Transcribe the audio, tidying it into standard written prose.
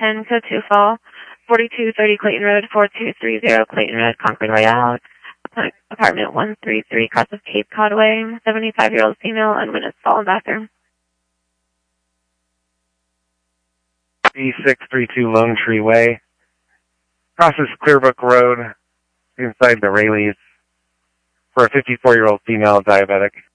10, code 2 fall, 4230 Clayton Road, 4230 Clayton Road, Concord Royale, apartment 133, across of Cape Cod Way, 75-year-old female, unwitnessed fall in bathroom. 3632 Lone Tree Way, crosses Clearbrook Road, inside the Rayleighs, for a 54-year-old female diabetic.